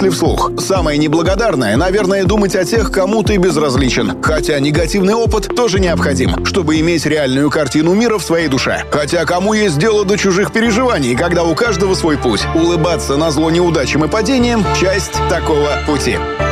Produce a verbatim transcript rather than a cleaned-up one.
Ли вслух. Самое неблагодарное, наверное, думать о тех, кому ты безразличен. Хотя негативный опыт тоже необходим, чтобы иметь реальную картину мира в своей душе. Хотя кому есть дело до чужих переживаний, когда у каждого свой путь. Улыбаться назло неудачам и падениям – часть такого пути.